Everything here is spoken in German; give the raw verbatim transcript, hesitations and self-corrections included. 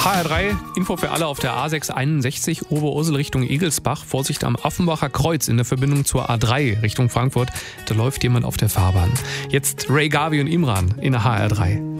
H R drei, Info für alle auf der A sechs einundsechzig, Oberursel Richtung Egelsbach. Vorsicht am Affenbacher Kreuz in der Verbindung zur A drei Richtung Frankfurt. Da läuft jemand auf der Fahrbahn. Jetzt Ray Garvey und Imran in der H R drei.